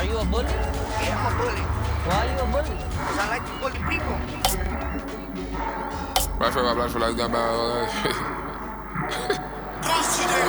Are you a bully? Yeah, I'm a bully. Why are you a bully? Because I like to bully people. Black for life, gun bag.